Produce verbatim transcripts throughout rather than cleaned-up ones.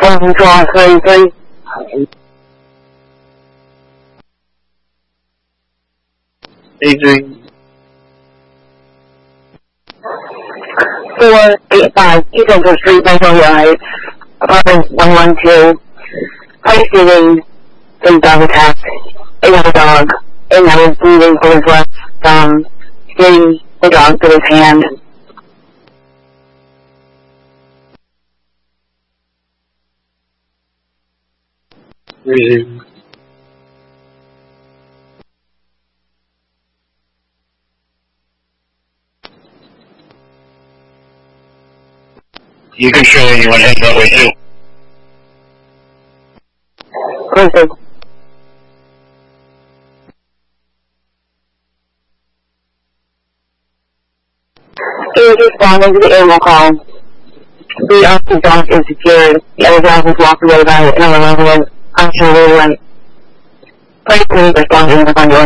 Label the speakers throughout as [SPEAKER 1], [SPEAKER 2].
[SPEAKER 1] One control thirty-three.
[SPEAKER 2] Adrian.
[SPEAKER 1] four eight five, East Central Street, Magnolia Heights, apartment one one two. Place shooting, three dog attack, another dog, and I was bleeding from his left thumb, hitting the dog with his hand.
[SPEAKER 2] Resume. You can show anyone in that way too.
[SPEAKER 1] Listen. He was responding to the animal call. The officer's dog is secured. The other dog was walked away by another resident. Officer Lee went. Please please respond to the front door.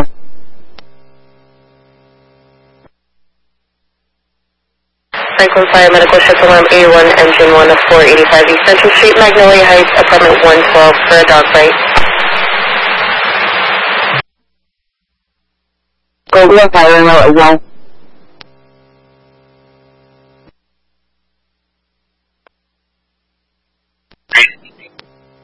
[SPEAKER 3] Franklin Fire Medical Shift Alarm A one, Engine one of four eighty-five East Central Street, Magnolia Heights, apartment one twelve for a dog fight.
[SPEAKER 1] Go to the fire remote as well.